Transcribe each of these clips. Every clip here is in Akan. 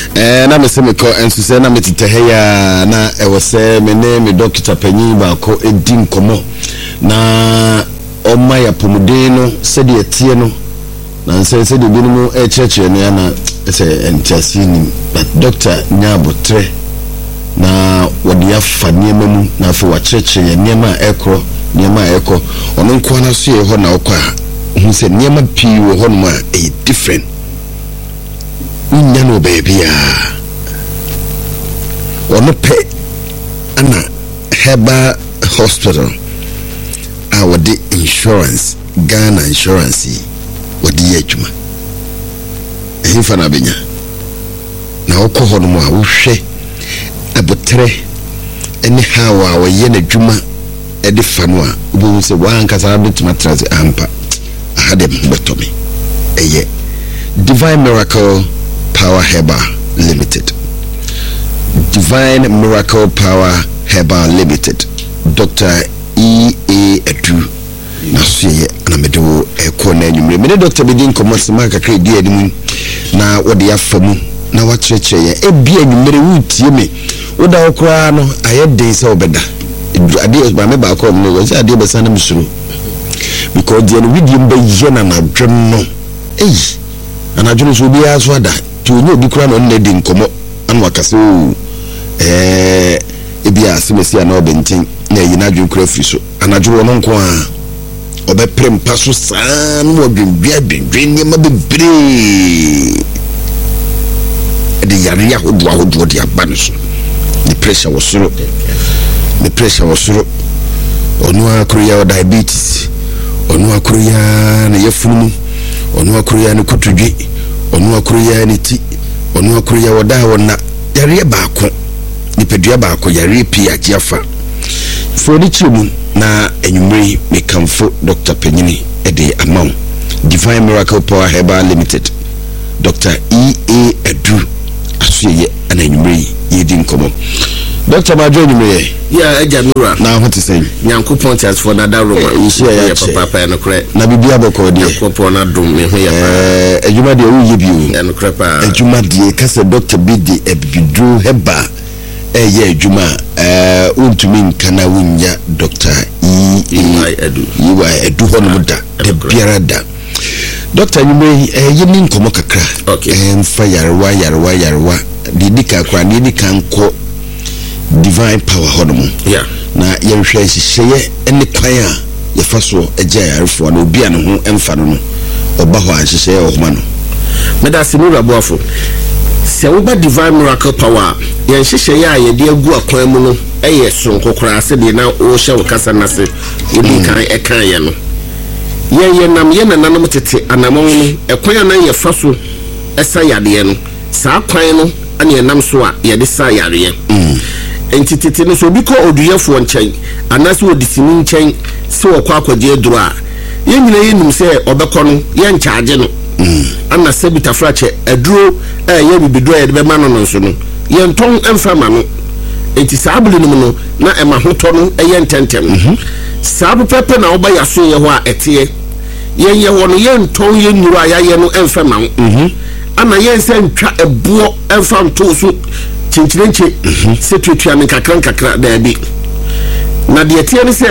na me se me ko enso se na metete heya na e wo se me ne me doctor panyin ba ko edi nkomo na oma ya pomuden no se de tie no na se de binu e cheche ne na se entiasi ni but doctor nyabotre na wodi afa niema mu na fa wa cheche ya niema ekro niema eko ono nko na so ye ho na okwa hu se niema pii wo ho no ma e different no baby ono pe ana Heba Hospital awade insurance Ghana insurance wadi yejuma ehimfa na benya na okọ no mu a wo hwe abotre ene hawa wo ye na dwuma e de fa no a obo se wa ankasa betuma traze ampa ahade mbetomi eye Divine Miracle Power Heba Limited. Divine Miracle Power Heba Limited. Dr. E.A. Edu. Na suye na medo ekona nyumre. Me Dr. Bedin komosima kakra di animu na wode afamu na wakyerekye ye. Ebia nyumre wutie me. Woda okra no ayede se obeda. Ade ba me ba ko no wo se ade be sana misuru. Because the video be yena na dwem no. Anadwene so bi aso ada ti onye obi kura no nnedi nkomo anu akase o ebi asemesi na obentin na yi na dwun kura firi so anadwene no nko a obeprem paso saa no odwendwe niema bebre edi yare ahodo de abane so the pressure was soro onu akroya diabetes onu akroya na yefunu onu akroya ni kotodwe onu akroya ni ti onu akroya wada wona yare baako ni pedua baako yare pi agiafa foni chimu na enyumre mekamfo Dr. Penyini ede amount Divine Miracle Power Heba Limited Dr. E.A. Edu asuye ana enyumre yedi nkomo Dr. Majo enyumre ya Jamura na hote say Nyankopon church for nada roma ya papa na kre na bibia boko de Nyankopon na dum me ho ya pa ejuma de wo yebi ya no kre pa ejuma de kase Dr. Bidi ebidru Heba ye ejuma untumi nkana wunya Dr. Edu hono da de biarada Dr. Nyumre yeni nkomo kakra mfa yarwa didika kwa didika nko Divine Power hono yeah na yehwe hihye ene kwan a yefaso eja yarefo na obi ane ho emfa no oba ho ahihye ohoma no meda sinura boafo se wo ba Divine Miracle Power yenhihye ya ye de agu akwan mu no eye sonkokora ase de na o hye wo kasa na se ebi kan ekan ye no ye nam ye nananom tete anamon no ekwan na yefaso esa yade no saa kwan no ane nam so a ye de sa yare entitete no so bi ko oduyefo nchen anase odisini nchen se wokwa akwaje duro a ye nyina ye nim se obekọ no ye nchaage no ana se bitafrache aduro ye bibiduro ye be ma no so no ye nton emfama no enti saabule no no na ema hoto no ye ntentem saabu pepe na oba yaso ye ho a ete ye ho no ye nton ye nuru ayaye no emfama ana ye nse ntwa ebuo emfam to so chinchirenche setutua ne kakra da bi na de tie ne se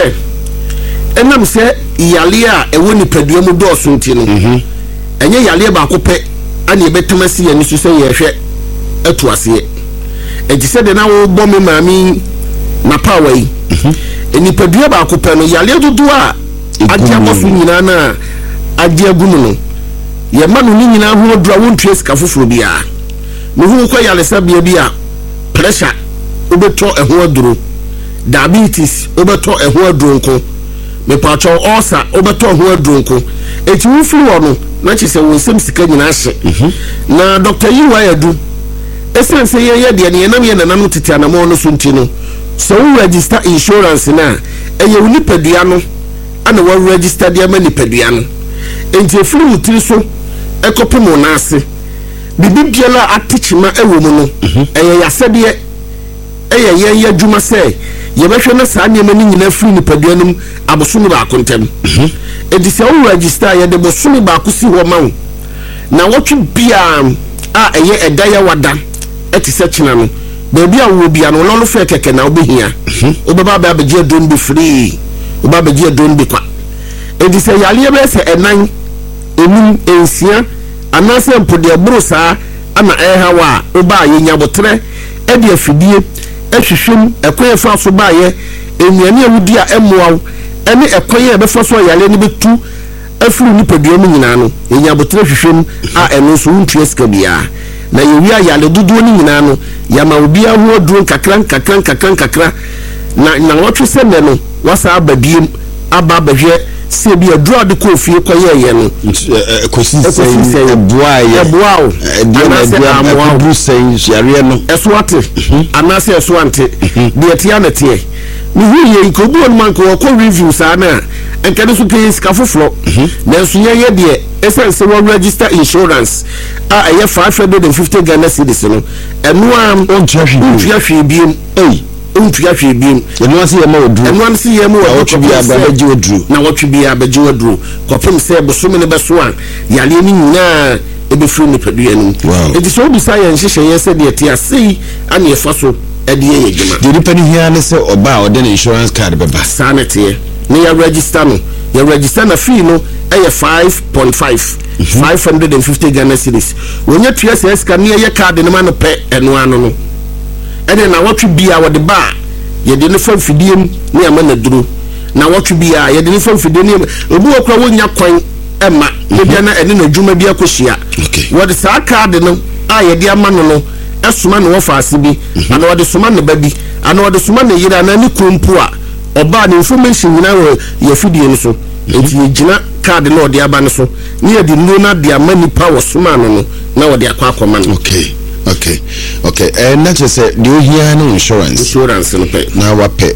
enam se yale a ewo ni padua mu do so nti no enye yale ba ko pe ani ebetamasi ya ni so se ye hwe atuase enti se de na wo bɔ me maami na power yi eni padua ba ko pe no yale dodo a adia boso nyina na adia gu no ye ma no nyina ho dura won trace ka foforo bia no hu ko yale sabia bia pressure obeto eho aduro diabetes obeto eho adronko me pacho ulcer obeto eho adronko eti wo firi wo no na chise wo nsem sika nyina hye na Dr. Edu esense ye de ne nam ye nanano tete anamo no so nti no so wo register insurance na eye wo nipadua no ana wo register de ma nipadua no enti firi wo tiri so ekopemo na ase bibibiala atichima ewo mu no eye yasede eye ye dwuma se ye behwe na saa ne mani nyina firi nipadua num abosomi ba kontem edise wo register ye de bosomi ba ko si ho mawo na wotwe bia a eye edaya wada eti se china no baby a wo bia no no fe keke na obehia obeba ba beje don be free oba beje don be kwa edi se yale be se enan enum ensia anase mpode buru saa ana hawa oba yenya botre edi afidie ehwehwem ekoye fa so ba ye enuane awudi a emoaw ene ekoye be fa so yale ne betu afuru ni padua mu nyina no yenya botre hwehwem a eno so untu eska bia na yewia yale dudu ni nyina no yama obi aho duro kakran na wotwe se me no wasa abadiem aba bahwe se bi aduro de ko fie koye no ekosise eboa dia na brusen yare no eswate anase eswante de etia na tie ni huye ko bu on man ko review sa na enkade so pe ska foforo na so ye de essence we register insurance a ye 550 Ghana cedis no eno am on hwe biem untua hwe biem eno ase ye ma odru eno ase ye ma odru bi abaje odru na wotwe bi abaje odru kopem se bosome ne beso a yale ni nyina ebefru ne padua no edi so bi sa ye nhihye ye se de tie sei ane efa so ede ye gema de nipa ni hia ne se oba o de insurance card beba sanete ne ya register na fee no eye 5.5 550 Ghana cedis wonya tua se ska ne ye card ne ma no pe eno ano no ene na wotwe bia wo de ba ye de ne fam fidiem ne ama na duro na wotwe bia ye de ne fam fidiem ne obi okra wonya kwan ema ne bia na ene na dwuma bia kohyia wo de sa card no a ye de ama no esuma no wo faase bi ana wo de suma ne ba bi ana wo de suma ne yira na ne krompo a oba ne information nyina wo ye fidie no so enti ye gina card no de aba no so ne ye de no na de ama nipa wo suma no na wo de akwa akoma no okay na just say the here no insurance no pay na wa pay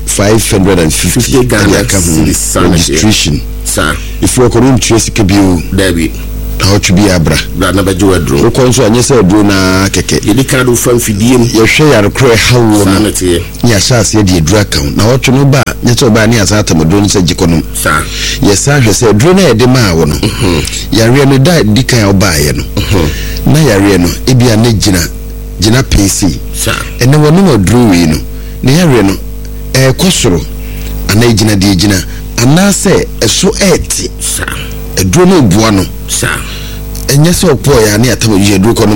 550 Ghana registration sir if you couldn't trace kebio David how to be abra na ba jiwa dro ko so anye say dro na keke yedi ka do fan fidiem ye hwe yare kro hawo no ya chance ye di dro account na wotwe no ba nye to ba ni asata mo do se jikonom sir ye sa hwe say dro na ye de ma wo no yare no da di kan oba ye no na yare no ebia na gina PC sir ene wonu no dro wi no ne yare no kosoro ana gina di gina ana se eso eti sir edro no bua no sir enye se opo ya na atamo yedro kono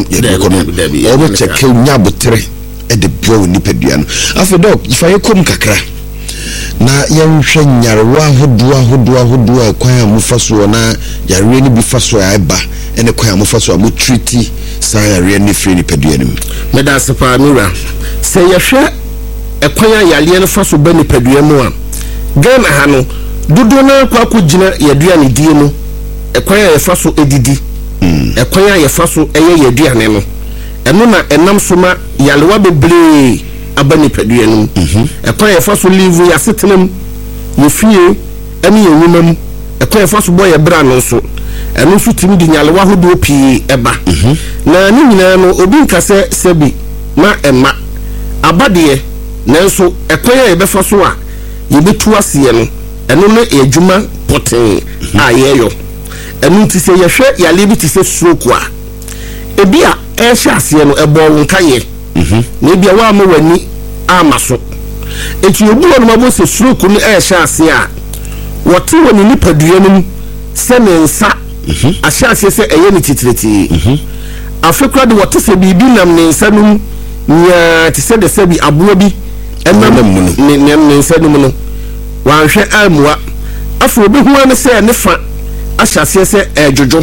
obo cheke nya botere e de bua ni padua no afa dog ifa yekom kakra na yenhwe nyarewa hodoa kwan amufa so na yare ni bi fa so ya ba ene kwan amufa so amu treaty sa yare ni free ni padua no meda sepa mira se yehwe ekwan yale no fa so ba ni padua mu a Ghana ha no dodo na kwa ko gina yadua ni die no ekwan ya fa so edidi ekwan ya fa so eye yadua ne no eno na enam so ma yalewa bebre abani padua no ekwan ya fa so live ya setenam ye fie ene ye wumam ekwan ya fa so boy bra no so eno so timi di yalewa hodo pii eba na ni nyina no obi nkase sebi na ema abade nanso ekwan ya be fa so a ye betu asiye no eno no ejuma poten a yeyo enu ti se yehwe yale bi ti se stroke a ebi a ehye ase no ebo wonka ye na ebi a wa ma wani amaso eti obi won ma bo se stroke no ehye ase a wote woni nipadua no se ne nsa ahye ase se eye ni titireti afekra de wote se bibi nam ne nsa no nya ti se de se bi aboa bi enam ne nsa no no wanhwe amua afro obi hu an se ne fa ahyase se ejojo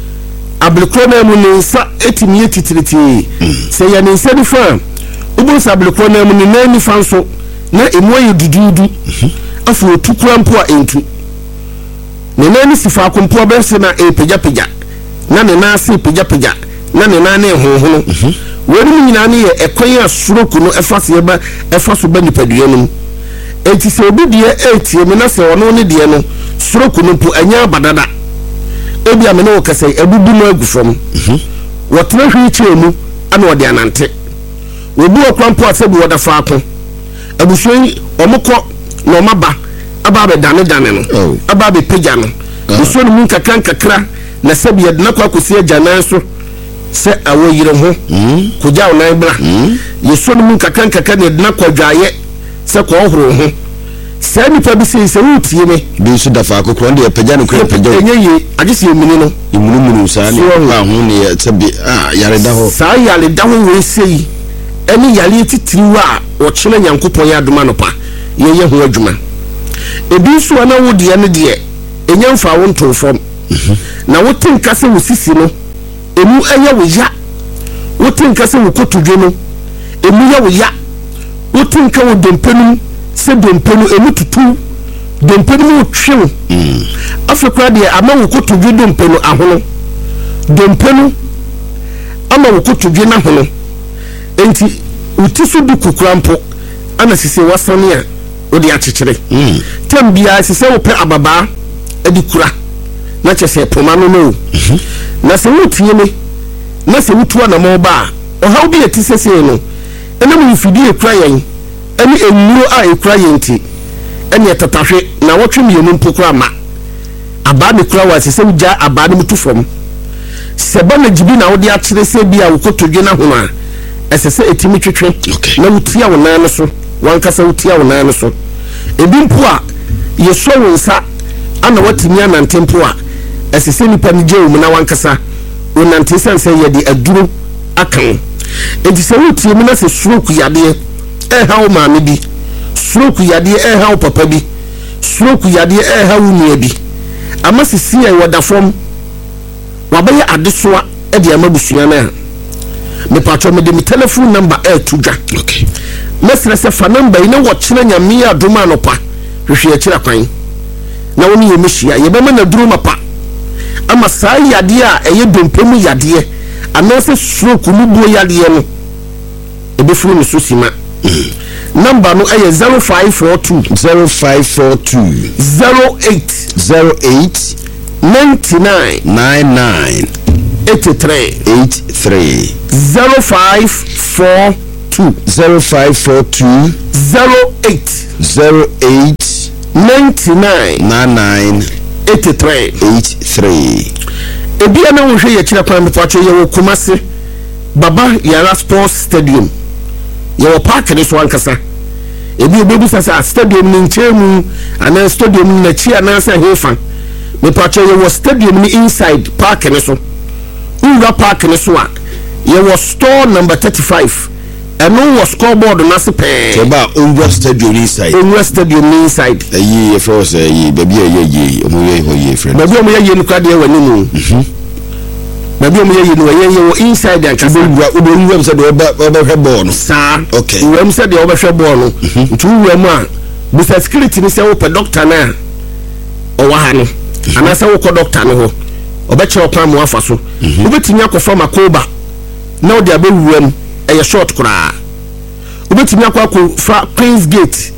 ablikro na mu ne nsa etimi etitiriti se ya ne nsa ni fa obo sa ablikro na mu ne nani fa nso na emoye dududu afro tukura mpo a entu ne nani sifa akompo be se na epejapejja na ne na se epejapejja na ne na ne hohono wori mu nyina ne ye ekwan asoroku no efa so ba nipadua no enti se obi die etie me na se ono ne die no soroku no po anya badada ebi amene wo kase ebubu no agufom wotena hwi chiemu ana ode anante obi okrampo asebu woda faako abusuyi omukọ no maba aba be dane no aba be pejja no so no mun kakra na sebi yedna kwa kosi agyanan so se awo yire ho kogya onan bra yeso no mu kakra ne dna kwadwaye se ko ohoro ho se nipa bi se wutie me bi su da fa kokoro de pagya no kura pagya enye agese emini no imunu sa ne ha ho ne tabi yare da ho sa yare da ho we sei eni yare titiriwa wo kyele Nyankopon ya adoma no pa ye ho adwuma ebi su ana wo de ne de enye mfa wo ntofom na wo tinka se wo sisi no emu eye wo ya wo tinka se wo kotudwe no emu ya wo ya wo tinka wo dompenu se dompenu emu tutu dompenu wo twew afekra de ama wo kotudwe dompenu ahono dompenu ama wo kotudwe na hono enti utiso du kukrampo ana sisi wasane a wo de akyekyere tambia sisi wo pe ababa edi kura na kyese poma no na se wutie me na se wutu na mo ba o ha obi etisese no ena mu fidi ekura yen eni enuro a ekura yen ti eni etatahwe na wotwe mienu mpokura ma aba me kura wa se wuja aba ne mutu fom se ba na jibi na wo de akyere se bia wo kotodwe na ho a esese etimi twetwe na wutia wo nan so wankasa wutia wo nan so ebi mpo a yeso wo nsa ana watimi anante mpo a esese nipa ni je wo na wankasa onante sanse ye de aduro akan enti se wutie mu na se stroke yade ha wo maame bi stroke yade ha wo papa bi stroke yade ha wo nua bi ama sisi e wadafom wabaye adesoa e de amabusua na me patro me de me telephone number tudwa mesre se fa number ina wo kyena nyame adoma no pa hwehwe akira kwan na woni ye mehia ye be na duro mapa ama saa yade a eye dompemu yade anase stroke mu buo yade no ebe furu ni so sima number no eye 0542 08 99 83 0542 08 99 83 ebia na wo hwe ye kira kwan mepacho ye wo Kumasi Baba Yara Sports Stadium ye wo park ne so ankasa ebi obebu sasa stadium ni nchemu ana stadium na chi ana sa hefa mepacho ye wo stadium ni inside park ne so ura park ne so a ye wo store number 35 eno wo scoreboard na se pe so ba Ura stadium inside ayi for say ayi baby ayi omo ye ho ye friend baby omo ye nukwa de wani mu baby omo ye no ye wo inside and kasa Ura say de oba hweball no sa okay Ura say de oba hweball no ntu Ura mu a busa security ni say wo pe doctor na o wa ha no ana say wo ko doctor no ho obeche okwa mu afa so obetimi akofa makoba na odi abewuam eye short kura obetimi akwa fa Queen's Gate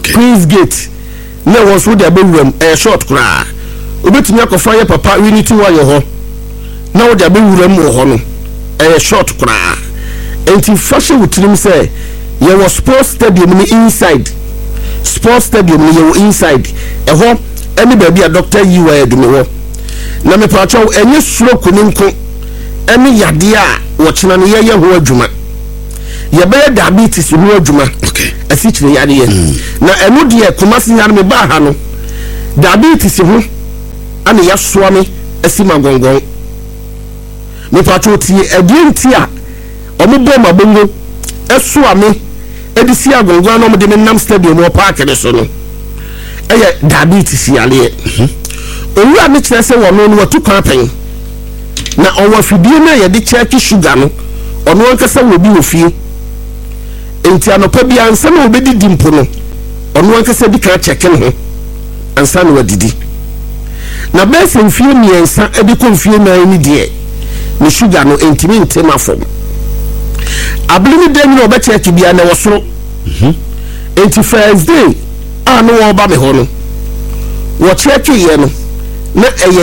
na wo so odi abewuam eye short kura obetimi akofa ye papa Unity wa ye ho na odi abewuam wo ho no eye short kura enti fashion wutirim say ye wo sports stadium ni inside ye wo inside e ho eni baby a doctor yi wa edumi ho na me pacho enye stroke ni nko eni yade a wo kyena ne ye ho adwuma ye be diabetes ho adwuma okay asikyire yade ye na eno de Kumasi ya me ba ha no diabetes ho ana ya soa me asima gongon me pacho tie edienti a omobo mabongo esoa me edisi agongon no mo de me nam stadium o park ne so no eye diabetes yale owura ne kyerɛ sɛ wɔno no watu kwan pɛn na ɔwɔ fidie na yɛde kyɛke sugar no ɔno ankasa wɔ bi wɔ fie enti anɔpa bi ansa na obɛdidi mpo no ɔno ankasa di kan kyɛke no ho ansa na wadidi na bɛsɛ mfie mmiɛnsa de kɔ mfie nan ni deɛ ne sugar no entimi ntem afɔm abili ne da nyina ɔbɛkyɛke bia na wɔsoro enti Thursday a no wɔba me hɔ no wɔkyɛke yɛ no na eye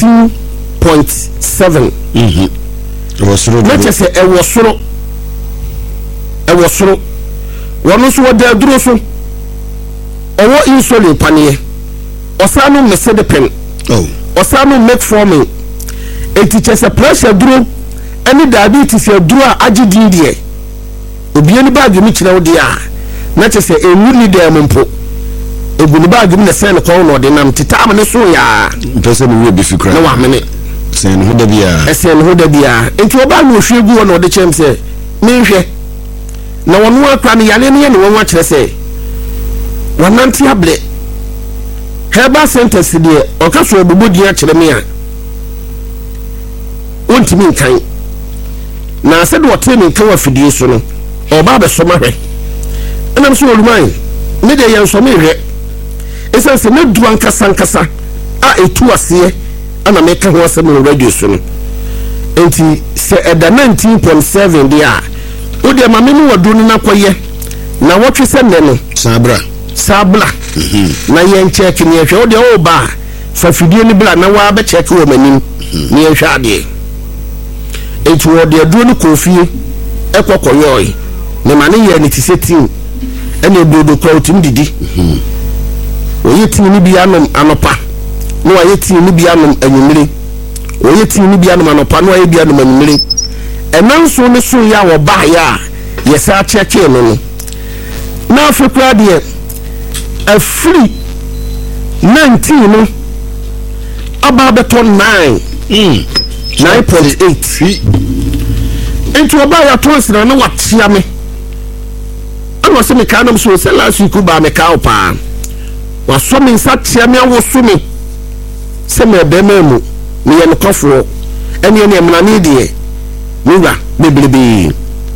19.7 na chese ewo soro wono so woda duro so owo insulin panie osanu mesede pen osanu metformin enti chese pressure duro any diabetes ya dura aji dindie obi ani bag mi kire wodi a na che se enwu ni dem mpo eguni bag mi na sen ko no de nam titam ne so ya pese mi we bi fikra na wa mene sen ho da bia enti oba no hwegu no de chem se me hwe na wono akra ne yale ne won wa kire se wonanti able herbal sentence de okaso obubodi a kire me a wontimi nkan na se de wotemi nkan wa fidie so no oba be so mahwe enam so oluman ne de yen so me hwe esa se ne duan kasa a etu ase ana me ka ho asem no radio so no enti se eda 19.7 de a wo de ma me no wadu no nakoye na wotwe se ne no sabla na yen check ne hwe wo de o ba fa fidie ni bla na wa be check wo manim ne hwe ade enti wo de adu no kofie ekokoyoy ne ma ne ye ne tisetin ene obodo kwa otim didi oyetin ni bia nom anopa no ayetin ni bia nom anyumire oyetin ni bia nom anopa no aye bia nom anyumire enanso ne so ya wo ba ya yesa cheke no na afekwa de a free 19 no aba beto 9.8 into oba ya tonsina na watia me ano se me kanam so se last week ba me ka opa wa so me nsatia me awo so me se me be memu me ye nkofo ene emna ne de niwa beblebe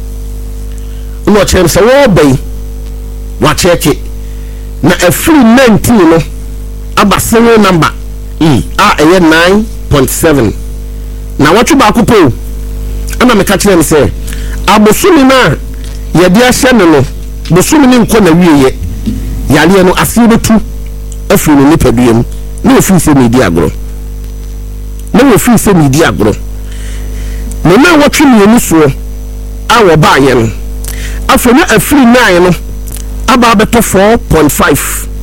no chem se wo bay wa cheke na a free 19 no aba serial number a eye 9.7 na watchu ba kupo ana me ka kire me se abosumi na ye dia hye no bosumi ni nko na wieye yale no afi betu afi no nipaduam na ofi se medi agro na ofi se medi agro na watchu ni enu so a wo ba ye no afi na afi 9 no aba beto 4.5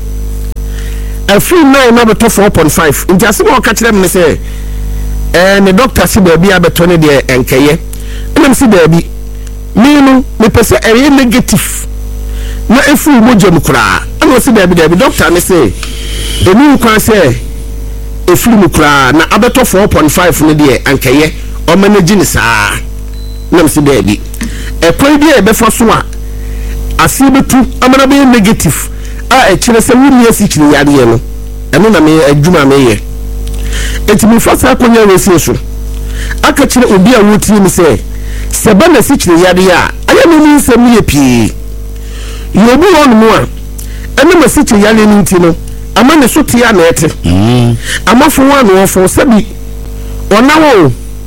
afi 9 na beto 4.5 nti ase mo ka kire me se ne doctor si ba bia beto ne de enkeye enam si ba bi me no me pese eye negative na efu mojam kura ana si ba bi doctor ne se enu kwa se efu mu kura na abeto 4.5 ne de enkeye o manage ni saa nam si ba bi ekwan bi e be fo so a asi betu amana be negative a e kire se wuni asi kire yade no eno na me adwuma me ye eti mi fasa konya wesi so aka kire obi a wuti mi se seba na si kire yade a aya me ni nsem ye pii yobu won mu a ene ma si kire yade ni nti no ama ne so tia na ete amafo wa no fo sabi ona wo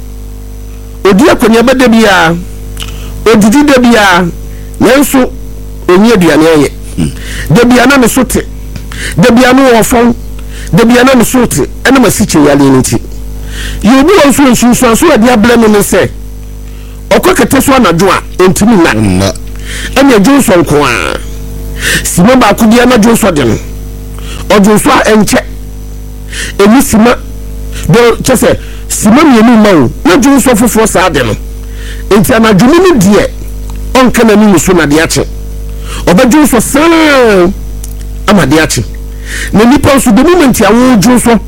odi akonya bede bia odidi de bia nenso onye aduane aye de bia na ne so te de bia no wo fo de bia na ne so te ene ma si kire yade ni nti yobu won so ade abla no ne se okokete so anadwo a entimi na ene Johnson ko a sima ba ku dia na Johnson de no Johnson a enche eni sima do chese sima mienu mawo na Johnson fofo sa de no enti anadwo ni die onka na ni so na de ache oba Johnson sa amade ache na nipa so the moment ya wo Johnson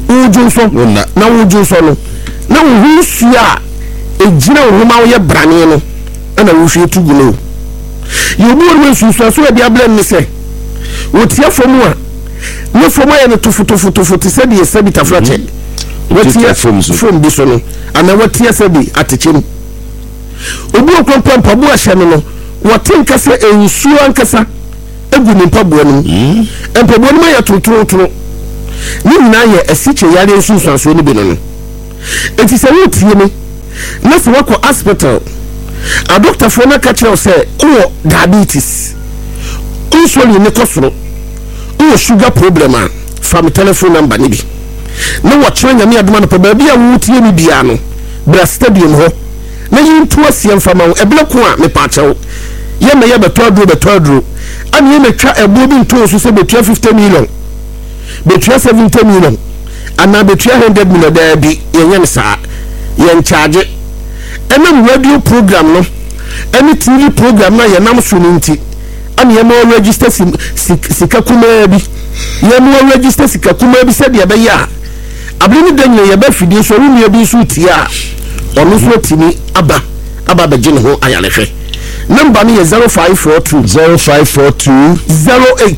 na wo Johnson no na wo husua ejina wo ma wo ye brane no ana wo hwe tugu no yobu wo nsusu so e dia bla ni se wo tie fomu a no fomu ya no tofu se de se bi tafrache wo tie fomu bi so no ana wo tie se bi atechem obu okompampa bu ahye no wo tenka se ensu ankasa egu ni mpaboa no mpaboa no ya trotro ni na ye asiche yare nsusu aso ni bi no enti se wo tie ni na se wako hospital a doctor for na ka kire say o diabetes insulin ne kosoro o sugar problem a from telephone number ni bi na wo kire nyame adoma no pa ba bia wo tie ni bia no bra stadium ho na yintu asiem fama wo ebele ko a me pa chewo ye me ye beto aduro ani ye metwa ebo bi nto so se betua 50 million betua 70 million ana betua 100 million da bi ye nyem saa ye charge enam radio program no ene TV program na ye nam so nti ani ye no register sika kuma bi ye no register sika kuma bi se de be ya abri ni danyo ye ba fidie so ru bi so tia ono so tini aba begin ho ayalefe number ni 0542 0542 08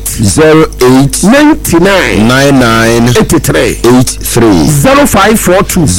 99 83 0542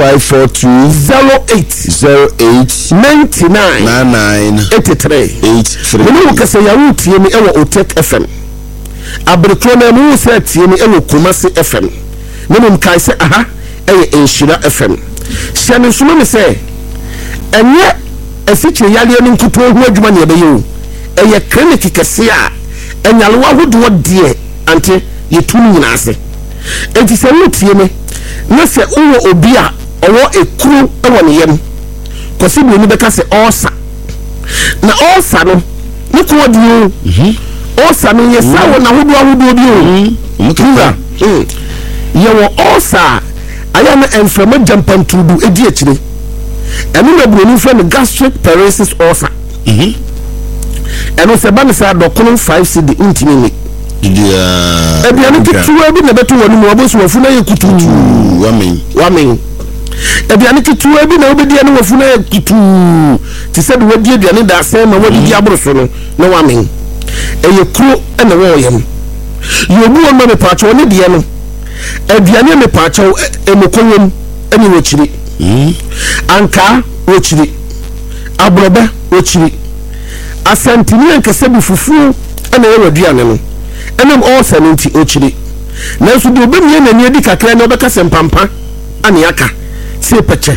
08 99 83 Munu kase ya rutie mi ewo Otek FM abrekro na mu se tie mi ewo Kumasi FM munu kai se aha Enshira FM shane suma me se enye esiche yale no nkuto ho adwuma ne ebeyo eye clinic kese a enyalwa hodo de ante yetunu nyina ase enti se rutie me na se uwo obi a owo ekuru ewo ne yem kosi bi ni beka se osa na osa no ne ko dio osa no ye sawo na hodo dio mukinga yewo osa aya na enframa jampantudu edi akire enu na broni fre no gastric paresis ulcer enu se ba me sa dokono 5 cd ntimi ni ebiane kituwa bi na beto wonu mo obosu wafu na yekutu wamen ebiane kituwa bi na obedi ene wafu na yekutu ti se de wadi aduane da se ma wadi di abroso no na wamen eyekuro ene wo yem yobu won ma me pacho ne de no aduane me pacho emokoyem ene wochiri anka wochiri abrobe wochiri asantini ankase bi fufu ene aduane no enem all santi ochiri na so de obemye na ni di kakra na obeka sempampa ane aka se peche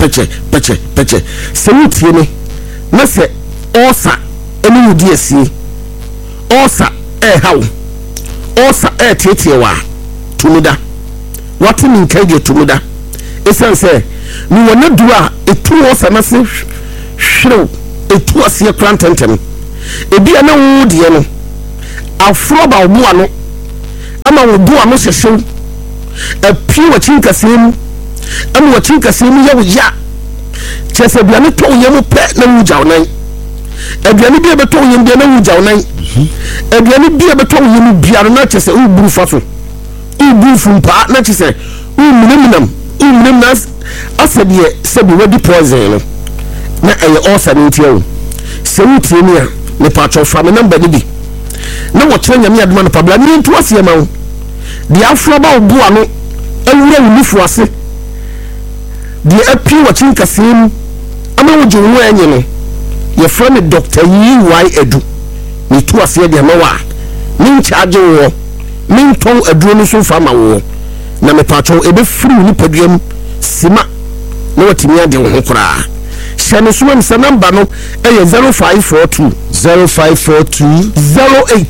se mutie ne na se osa ene wudi asie osa hawo osa tietiewa tumuda wati ni nkaje tumuda esanse ni wona dua etu osa na se hwero etu asie krantentem ebi na wudi no afroba obuwa no ama obuwa no hyehyem apie wachinkasem ama wachinkasem ya chese bia ne to yemu pe na wuja onan aduane bia beto yemu bia na wuja onan aduane bia beto yemu bia na chese uburu faso uburu fumpa na chese umuneminam nas asebie sebi wadi poison no na eye osa ne ntiawo se wutie ni a ne patcho fa me number ni bi na wotre nyame adoma no pabla ni ntu ase ma wo de afro ba obuwa no awura wunifu ase de apie wachinkasem ama woje wo enye no ye frame Dr. Y Edu ni tu ase de ma wa min charge wo min ton aduro no so fa ma wo na me patcho ebe free ni paduam sima na watimi ade wo kora shane suwem sa number no eye 0542 0542 08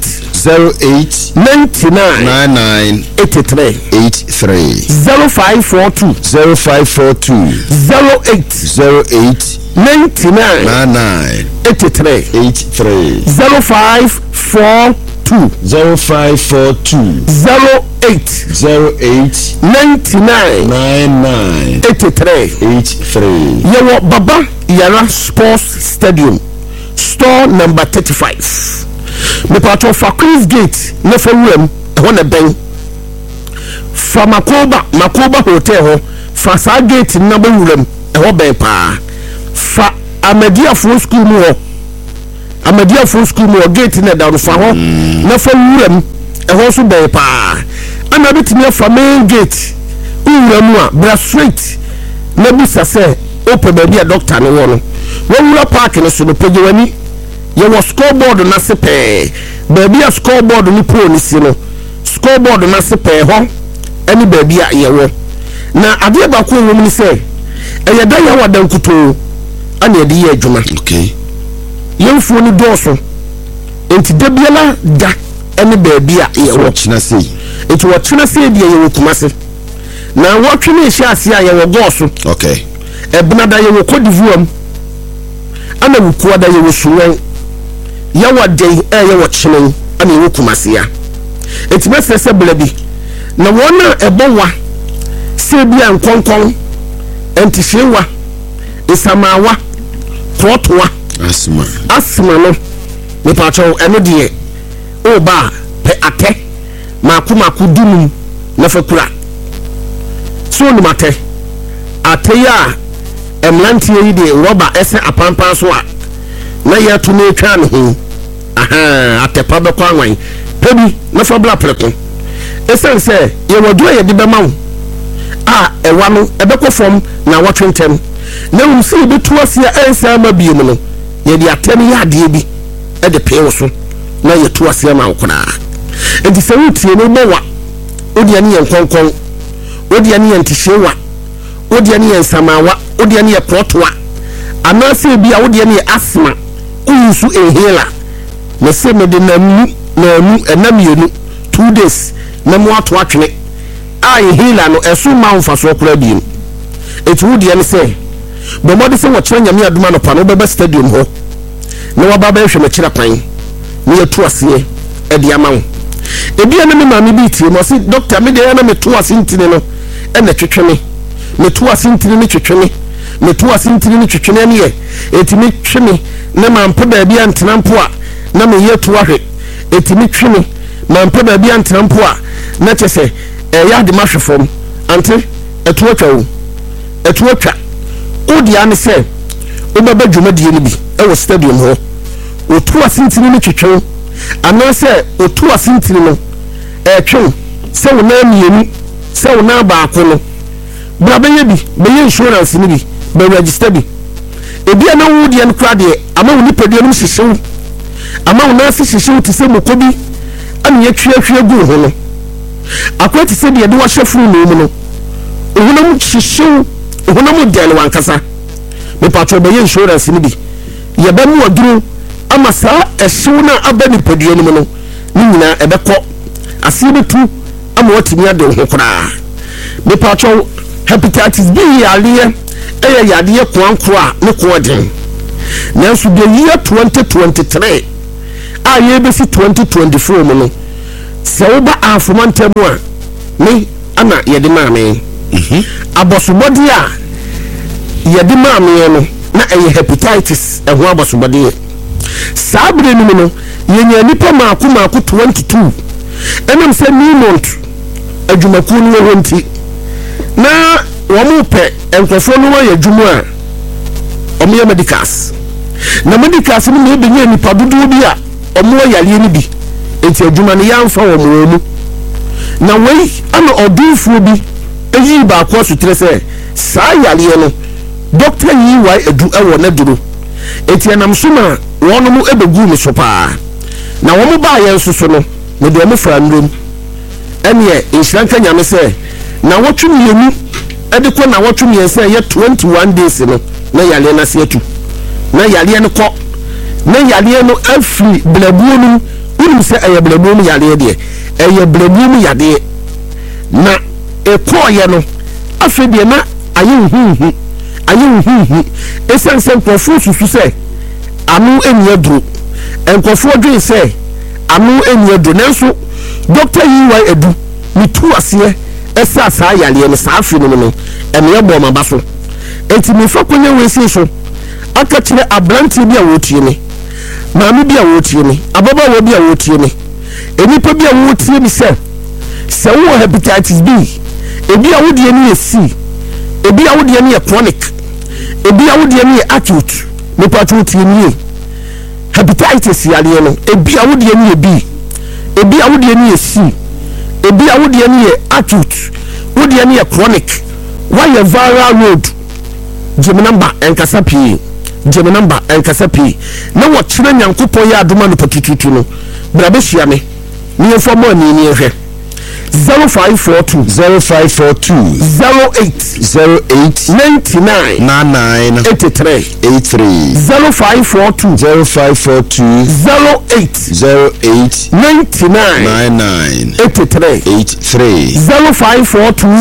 99 83 0542 08 99 83 0542 08 99 83 yewo baba yara sports stadium store number 35 me patro fa Queen's Gate na fa wuram ho na ben fa makoba hotel ho fa sa gate na ba wuram ho ben pa fa Amadiafo school mu ho gate na da fa ho na fa wuram ho so ben pa ana bitimi fa main gate wuram a bra straight na bisa se open baby a doctor no wo no wura park no so no pege wani ye wo scoreboard na se pe baby a scoreboard ni pro ni si no scoreboard na se pe ho ani baby a ye wo na ade ba ko wo ni se eye da ya wadan kuto ani ade ye adwuma okay yemfo ni doso enti da biala da ani baby a ye wo china sei enti wo china sei de ye wo Kumasi na wo twene hia ase a ye wo goso okay ebnada ye wo kodivuam ana wukuwa da ye wo suwan ya wadai ye wo chinen ana ye wo Kumasi ya etibese blabi na wona ebowa se bia nkonkon entihyewa isamawa protwa asma no me pacho eno de o ba pe ate maku dunum na fakura so no mate ate ya emlantie yi de roba ese apampa so a na ya to ne twa no ho aha atepa be kwa nwan pebi na fa bla preko esen se ye wodo ye de be mawo a ewa no ebekọ fom na watwentem na umsi bi to asia ensa ma biem no ye de atem ya de bi e de pe wo so na ye to asia ma nkona enti se wutie no mewa odi ani ye nkonkon odi ani ye ntihyewa odi ani ye nsamawa odi ani ye protwa anase bi a odi ani ye asma unsu ehela na se me de namu enamienu 2 days na mo ato atwene ai hila no esu ma mfa so kura bi etu wudi ene se bo modi se wo kire nyame aduma no pa no beba stadium ho na wa baba ehwe me kire kwan ne yetu ase e dia ma wo ebi ene me mami bi tie mo se doctor me de ene me to ase ntini no ene twetweme me to ase ntini ne twetweme me to ase ntini ne twetweme ne ye etimi tweme na mampo da bi antena mpo a na me yetu ahwe etimi tweme mampo da bi antena mpo a na chese ya de mahwefom ante etuotwa odi ane se obaba dwumadie ni bi e wo stadium ho otu asintini ni twetwe ana se otu asintini no twe se wo na mienu se wo na ba akono bra be bi be insurance ni bi be register bi ebi ana wodi an kra de ama wo nipadie no hihyew ama wo na hihyew te se mokobi anye twehwe gu ho no akwati se de wa hyefu no mu no ohunam hihyew ohunam del wankasa me patro be insurance ni bi ye ba mu oduru ama sa ehyew na aba nipadie no mu no ni nyina ebekọ asibetu ama watimi ade ho kra me patro hepatitis B yaliye yadiye kwankwa ne koden nanso de year 2023 a ye be si 2024 mu no se wo ba afomantemu a me ana yede maame abosobodi a yede maame no na hepatitis ho abosobodi sabre ni no yenya nipa maako 22 enam se Newmont adwumaku no wonti na womu pe enkofo no ya adwuma a omo medicals na medicals ni me benye nipa dodo bi a omo yale ni bi enti adwuma ne yamfa wo mu na wei ana odunfo bi eyi ba kwa sutre se saa yale no doctor yi wa edu ewo na duro enti enam soma wono mu ebegu ni so pa na wo mu ba ye nsoso no me de mo fra ndrom ene inhranka nyame se na wotwe mienu ediko na wotwe miense ye 21 days no na yale na se atu na yale no ko na yale no afri blabuo no unim se eye blabuo no yale de eye blabuo no yade na ekoye no afi de na ayi esense nkofo susu se anu eni aduro nkofo dwen se anu eni aduro nanso doctor yi wa edu ni tu ase esa saa yale no saa afi no eme ebo ma baso enti me fa konye wesi so aka kire abranti bi a wotie ni maami bi a wotie ni ababa wo bi a wotie ni enipa bi a wotie ni se wo hepatitis B ebi a wodie ni C ebi a wodie ni chronic ebi a wodie ni acute me patu wotie ni hepatitis yale no ebi a wodie ni B ebi a wodie ni C ebi a wodie ni acute wodie ni chronic why viral road jemi number enkasa pi na wo kire nyankopon ya adoma no patitutu no bra be hia me ni informo ani ni ehwe 0542 08 99 83 0542 08 99 83 0542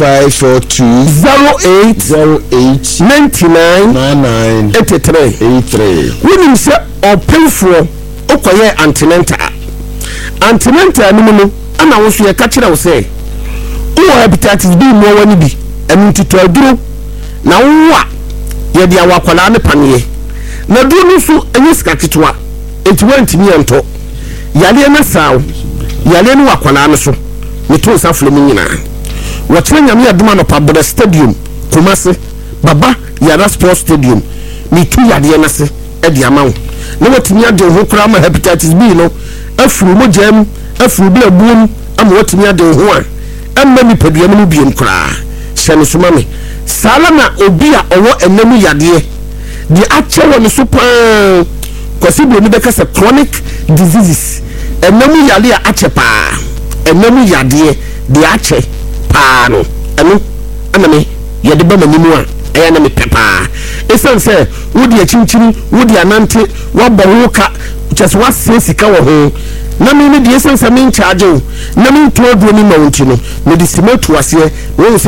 08 99 83 wonim se opefo okoye antinenta ni mu ana wo so ye ka kire wo se wo hepatitis B mo wani bi enu tito aduro na wo a ye dia wakwala ne panie na du no so enyi sika ketwa enti wantimi ento yale na saw yale no wakwala ne so meto safle mu nyina wɔtwe nyame adoma no pabra stadium Kumasi baba yara sports stadium metu yade na se e dia mawo na watimi ade ho kura ma hepatitis B no afuru mo jam afuru bla buom ama watimi ade ho a amma mi paduam no biem kura hyɛne soma me sala na obi a ɔwɔ enamu yade di akyɛwɔ ne so paa kwasi bi bɛka sɛ chronic diseases enamu yade a akyɛ paa enamu yade di akyɛ paa no ɛno ana me yɛde ba manimu a ɛyɛ na me pɛpaa ɛsiane sɛ wodi akyinkyini wodi anante wabɔ wo ka kyɛsɛ wasɛ sika wɔ ho na me ne deɛ ɛsiane sɛ menkyagye wo na mento aduo ne ma wo nti no mede sima tu aseɛ na wɔhu sɛ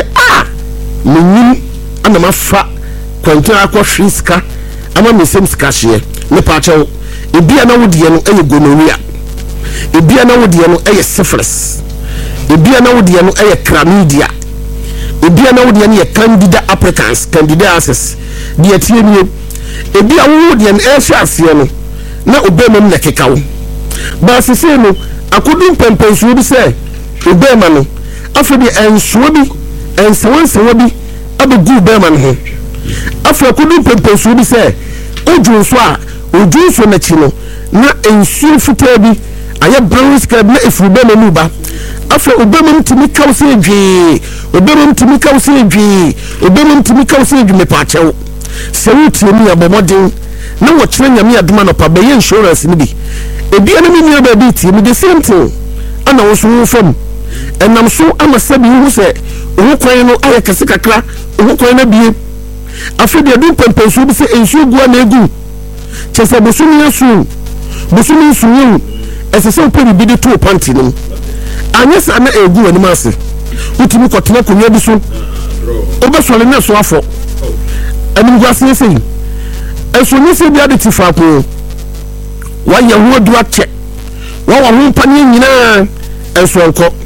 menyim ana mafa kwantena akɔhwe sika ama mesɛm sika hyeɛ ne paakyɛw ebia na wodeɛ no ɛyɛ gonorrhea ebia na wodeɛ no ɛyɛ syphilis ebia na wodeɛ no ɛyɛ chlamydia ebia na wodeɛ no yɛ candida applicans candidiasis deɛ tie nie ebia wodeɛ no ɛhyɛ aseɛ no na obɛmam na keka wo baasese no akodum pɛmpɛnsuo bi sɛ obɛma no afei de ɛnsuo bi ɛnsawansawa bi abɛgu obɛma no ho afei akodum pɛmpɛnsuo bi sɛ odwo so a odwo so n'akyi no na nsuo fitaa bi ayɛ brown scab na efuru bɛma mu ba afei obɛma ntimi kaw sɛ dwee obɛma ntimi kaw sɛ dwee obɛma ntimi kaw sɛ dwee mepaakyɛw sɛ wotie mu yɛ bɔmmɔden na wɔkyerɛ nyame adoma no pa bɛyɛ insurance no bi ebia no menua baabi tie mu the same thing ana wo so wo fam ɛnam so ama sɛbi wo sɛ wo kwan no ayɛ kɛse kakra wo kwan na bie afei deɛ du pɛmpɛnsuo bi sɛ nsuo gua na egu kyɛ sɛ bosomi asu bosomi nsu yewu ɛsɛ sɛ wopɛ bibi de to panty no anyɛ saa na egu w'anim ase wotumi kɔtena konwa bi so wobɛsɔre ne so afɔ animguaseɛ sɛ yi ɛso ne sɛ bi ade ti faako wayɛ ho adu akyɛ wawa ho mpaneɛ nyinaa ɛnso nkɔ